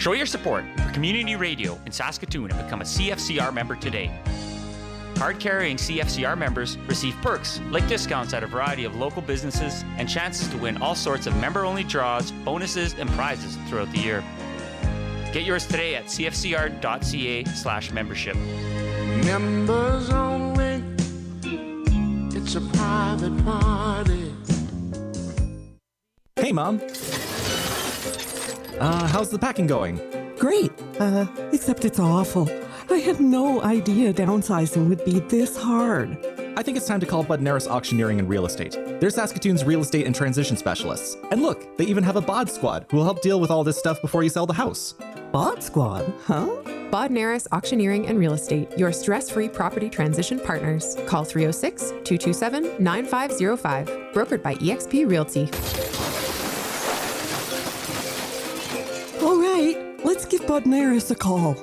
Show your support for community radio in Saskatoon and become a CFCR member today. Card-carrying CFCR members receive perks like discounts at a variety of local businesses and chances to win all sorts of member-only draws, bonuses, and prizes throughout the year. Get yours today at cfcr.ca/membership. Members only. It's a private party. Hey, Mom. How's the packing going? Great, except it's awful. I had no idea downsizing would be this hard. I think it's time to call Bud Naris Auctioneering and Real Estate. They're Saskatoon's real estate and transition specialists. And look, they even have a bod squad who will help deal with all this stuff before you sell the house. Bod squad, huh? Bod Naris Auctioneering and Real Estate, your stress-free property transition partners. Call 306-227-9505. Brokered by eXp Realty. All right, let's give Bud Naris a call.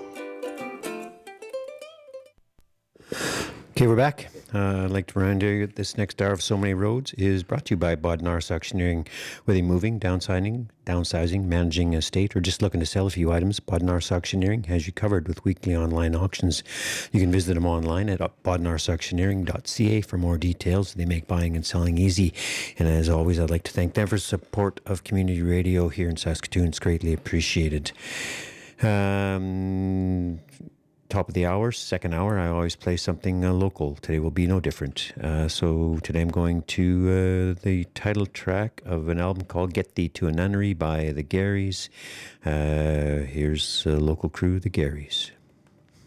Okay, we're back. I'd like to remind you that this next hour of So Many Roads is brought to you by Bod Naris Auctioneering. Whether you're moving, downsizing, managing a estate, or just looking to sell a few items, Bod Naris Auctioneering has you covered with weekly online auctions. You can visit them online at bodnarisauctioneering.ca for more details. They make buying and selling easy. And as always, I'd like to thank them for support of community radio here in Saskatoon. It's greatly appreciated. Top of the hour, second hour, I always play something local. Today will be no different. So today I'm going to the title track of an album called Get Thee to a Nunnery by the Garys. Here's the local crew, the Garys.